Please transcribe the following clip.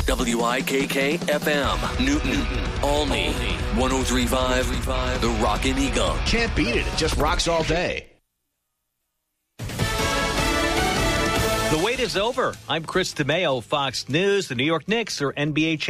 WIKK FM, Newton, Olney, 103.5, The Rockin' Eagle. Can't beat it. It just rocks all day. The wait is over. I'm Chris DeMeo, Fox News. The New York Knicks are NBA champions.